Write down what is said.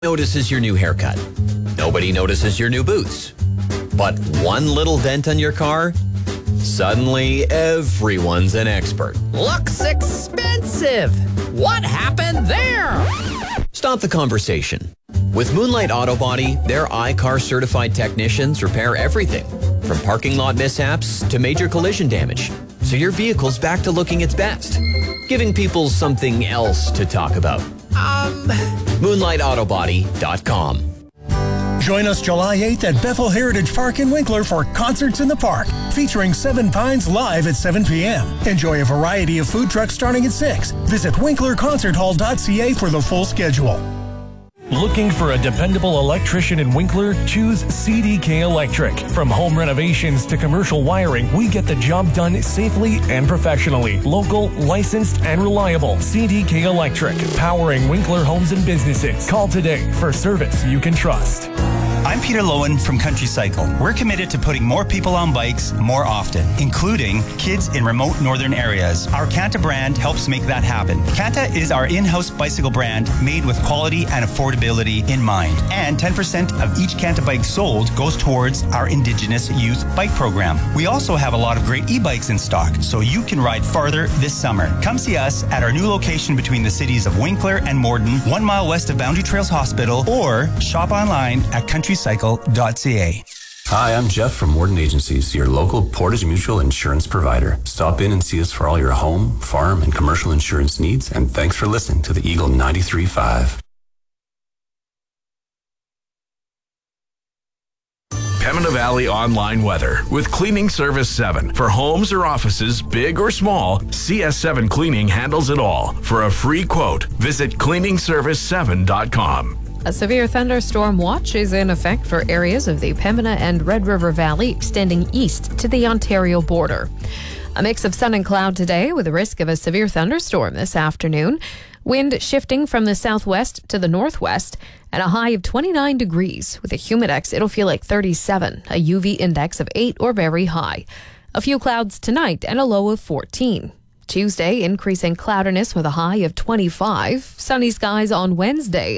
Notices your new haircut. Nobody notices your new boots. But one little dent on your car, suddenly everyone's an expert. Looks expensive. What happened there? Stop the conversation. With Moonlight Auto Body, their iCar certified technicians repair everything from parking lot mishaps to major collision damage, so your vehicle's back to looking its best, giving people something else to talk about. MoonlightAutobody.com. Join us July 8th at Bethel Heritage Park in Winkler for Concerts in the Park, featuring Seven Pines live at 7 p.m. Enjoy a variety of food trucks starting at 6. Visit winklerconcerthall.ca for the full schedule. Looking for a dependable electrician in Winkler? Choose CDK Electric. From home renovations to commercial wiring, we get the job done safely and professionally. Local, licensed, and reliable. CDK Electric, powering Winkler homes and businesses. Call today for service you can trust. I'm Peter Lowen from Country Cycle. We're committed to putting more people on bikes more often, including kids in remote northern areas. Our Kanta brand helps make that happen. Kanta is our in-house bicycle brand made with quality and affordability in mind. And 10% of each Kanta bike sold goes towards our Indigenous Youth Bike Program. We also have a lot of great e-bikes in stock, so you can ride farther this summer. Come see us at our new location between the cities of Winkler and Morden, 1 mile west of Boundary Trails Hospital, or shop online at countrycycle.ca. Hi, I'm Jeff from Morden Agencies, your local Portage Mutual insurance provider. Stop in and see us for all your home, farm, and commercial insurance needs, and thanks for listening to the Eagle 93.5. Pembina Valley Online Weather with Cleaning Service 7. For homes or offices, big or small, CS7 Cleaning handles it all. For a free quote, visit cleaningservice7.com. A severe thunderstorm watch is in effect for areas of the Pembina and Red River Valley extending east to the Ontario border. A mix of sun and cloud today with a risk of a severe thunderstorm this afternoon. Wind shifting from the southwest to the northwest and a high of 29 degrees. With a humidex, it'll feel like 37, a UV index of 8 or very high. A few clouds tonight and a low of 14. Tuesday, increasing cloudiness with a high of 25. Sunny skies on Wednesday.